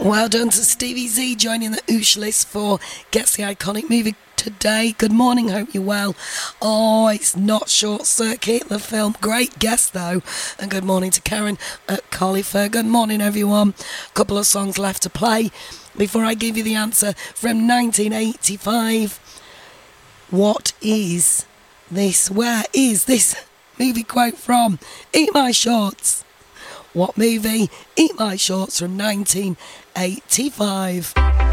Well done to Stevie Z joining the Oosh list for Guess the Iconic Movie today. Good morning, hope you're well. Oh, it's not Short Circuit, the film. Great guess, though. And good morning to Karen at Collifer. Good morning, everyone. Couple of songs left to play before I give you the answer from 1985. What is this? Where is this movie quote from? Eat My Shorts. What movie? Eat My Shorts from 1985.